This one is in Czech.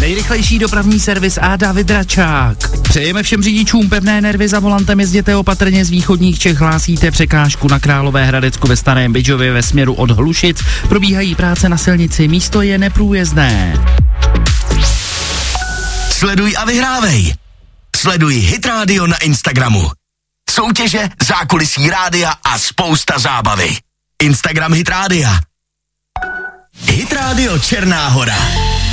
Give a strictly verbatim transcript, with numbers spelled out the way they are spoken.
nejrychlejší dopravní servis a David Račák. Přejeme všem řidičům pevné nervy za volantem, jezděte opatrně, z východních Čech hlásíte překážku na Královéhradecku ve Starém Bydžově ve směru od Hlušic. Probíhají práce na silnici, místo je neprůjezdné. Sleduj a vyhrávej. Sleduj Hit Radio na Instagramu. Soutěže, zákulisí rádia a spousta zábavy. Instagram Hit Rádia. Hit Radio Černá Hora.